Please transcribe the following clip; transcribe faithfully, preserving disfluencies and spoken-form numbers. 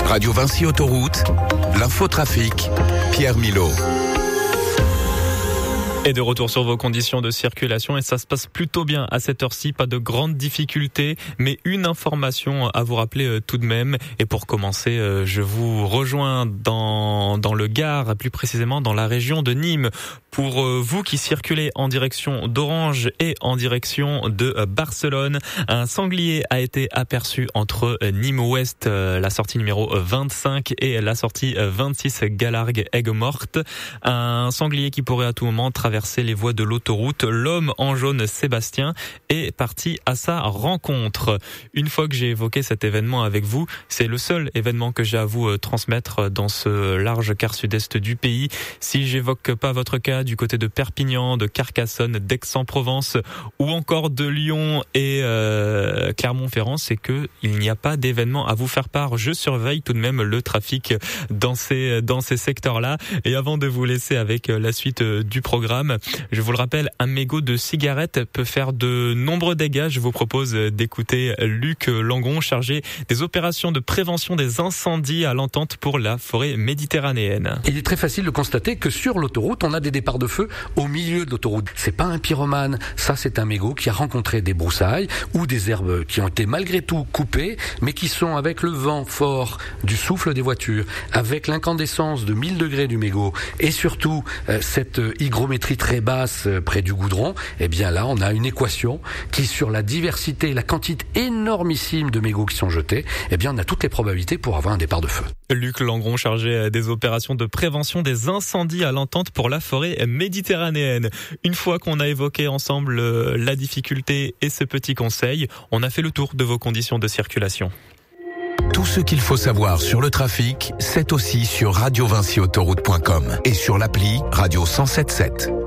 Radio Vinci Autoroute, l'infotrafic, Pierre Milot. Et de retour sur vos conditions de circulation, et ça se passe plutôt bien à cette heure-ci, pas de grandes difficultés, mais une information à vous rappeler tout de même. Et pour commencer, je vous rejoins dans, dans le Gard, plus précisément dans la région de Nîmes. Pour vous qui circulez en direction d'Orange et en direction de Barcelone, un sanglier a été aperçu entre Nîmes-Ouest, la sortie numéro vingt-cinq, et la sortie vingt-six Galargues-Aigues-Mortes. Un sanglier qui pourrait à tout moment traverser les voies de l'autoroute. L'homme en jaune, Sébastien, est parti à sa rencontre. Une fois que j'ai évoqué cet événement avec vous, c'est le seul événement que j'ai à vous transmettre dans ce large quart sud-est du pays. Si j'évoque pas votre cas du côté de Perpignan, de Carcassonne, d'Aix-en-Provence ou encore de Lyon et euh, Clermont-Ferrand, c'est que il n'y a pas d'événement à vous faire part. Je surveille tout de même le trafic dans ces dans ces secteurs-là. Et avant de vous laisser avec la suite du programme, je vous le rappelle, un mégot de cigarette peut faire de nombreux dégâts. Je vous propose d'écouter Luc Langon, chargé des opérations de prévention des incendies à l'Entente pour la forêt méditerranéenne. Il est très facile de constater que sur l'autoroute, on a des départs de feu au milieu de l'autoroute. C'est pas un pyromane, ça c'est un mégot qui a rencontré des broussailles ou des herbes qui ont été malgré tout coupées, mais qui sont avec le vent fort du souffle des voitures, avec l'incandescence de mille degrés du mégot et surtout euh, cette hygrométrie très basse euh, près du goudron. Eh bien là, on a une équation qui, sur la diversité, la quantité énormissime de mégots qui sont jetés, eh bien on a toutes les probabilités pour avoir un départ de feu. Luc Langron, chargé des opérations de prévention des incendies à l'Entente pour la forêt méditerranéenne. Une fois qu'on a évoqué ensemble la difficulté et ce petit conseil, on a fait le tour de vos conditions de circulation. Tout ce qu'il faut savoir sur le trafic, c'est aussi sur radio vinci autoroute point com et sur l'appli Radio cent sept sept.